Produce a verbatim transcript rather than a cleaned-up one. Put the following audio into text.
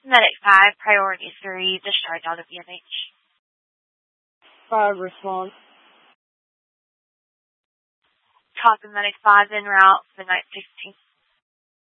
Medic five, Priority three, discharge out of E M H. five, response. Copy, Medic five, en route, midnight sixteen.